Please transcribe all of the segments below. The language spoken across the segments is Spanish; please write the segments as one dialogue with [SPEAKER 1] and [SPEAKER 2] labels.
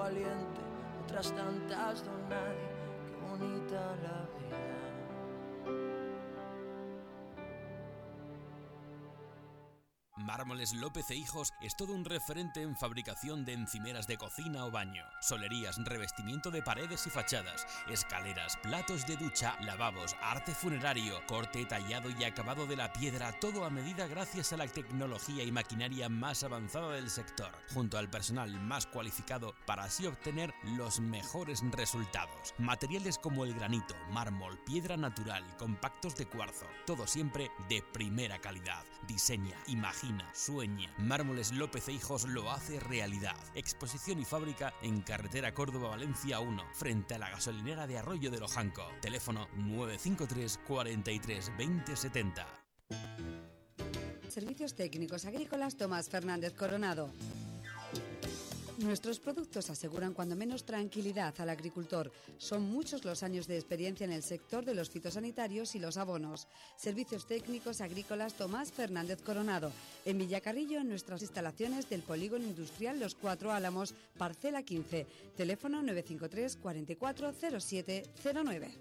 [SPEAKER 1] valiente, otras tantas don nadie. Qué bonita la vida.
[SPEAKER 2] Mármoles López e Hijos es todo un referente en fabricación de encimeras de cocina o baño, solerías, revestimiento de paredes y fachadas, escaleras, platos de ducha, lavabos, arte funerario, corte, tallado y acabado de la piedra, todo a medida gracias a la tecnología y maquinaria más avanzada del sector, junto al personal más cualificado para así obtener los mejores resultados. Materiales como el granito, mármol, piedra natural, compactos de cuarzo, todo siempre de primera calidad. Diseña, imagina, sueña. Mármoles López e Hijos lo hace realidad. Exposición y fábrica en carretera Córdoba-Valencia 1, frente a la gasolinera de Arroyo del Ojanco. Teléfono 953 43 20 70.
[SPEAKER 3] Servicios técnicos agrícolas Tomás Fernández Coronado. Nuestros productos aseguran cuando menos tranquilidad al agricultor. Son muchos los años de experiencia en el sector de los fitosanitarios y los abonos. Servicios técnicos agrícolas Tomás Fernández Coronado. En Villacarrillo, en nuestras instalaciones del Polígono Industrial Los Cuatro Álamos, parcela 15. Teléfono 953 44 07 09.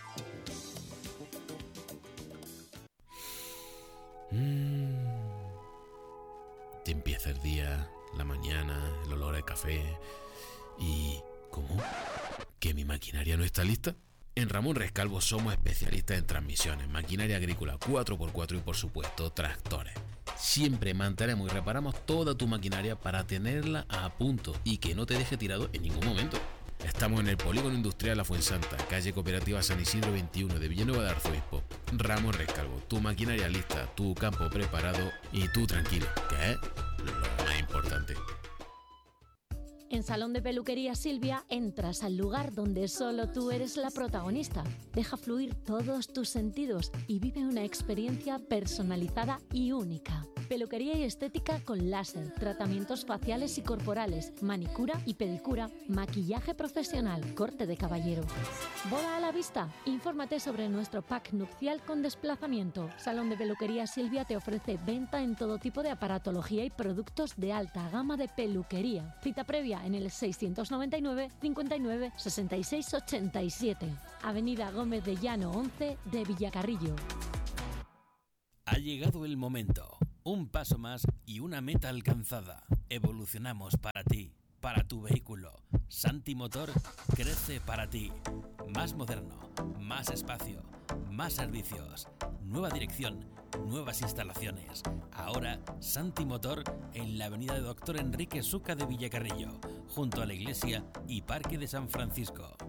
[SPEAKER 4] Te empieza el día, la mañana, el olor al café y... ¿Cómo? ¿Que mi maquinaria no está lista? En Ramón Rescalvo somos especialistas en transmisiones, maquinaria agrícola 4x4 y por supuesto tractores. Siempre mantenemos y reparamos toda tu maquinaria para tenerla a punto y que no te deje tirado en ningún momento. Estamos en el Polígono Industrial La Fuensanta, calle Cooperativa San Isidro 21 de Villanueva de Arzobispo. Ramón Rescalvo, tu maquinaria lista, tu campo preparado y tú tranquilo, que es lo más importante.
[SPEAKER 5] En Salón de Peluquería Silvia entras al lugar donde solo tú eres la protagonista. Deja fluir todos tus sentidos y vive una experiencia personalizada y única. Peluquería y estética con láser, tratamientos faciales y corporales, manicura y pedicura, maquillaje profesional, corte de caballero. ¿Boda a la vista? Infórmate sobre nuestro pack nupcial con desplazamiento. Salón de Peluquería Silvia te ofrece venta en todo tipo de aparatología y productos de alta gama de peluquería. Cita previa en el 699 59 66 87. Avenida Gómez de Llano 11 de Villacarrillo.
[SPEAKER 2] Ha llegado el momento. Un paso más y una meta alcanzada. Evolucionamos para ti, para tu vehículo. Santi Motor crece para ti. Más moderno, más espacio, más servicios. Nueva dirección, nuevas instalaciones. Ahora Santi Motor en la avenida de Doctor Enrique Suca de Villacarrillo, junto a la iglesia y Parque de San Francisco.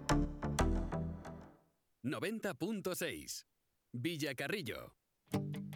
[SPEAKER 6] 90.6 Villacarrillo.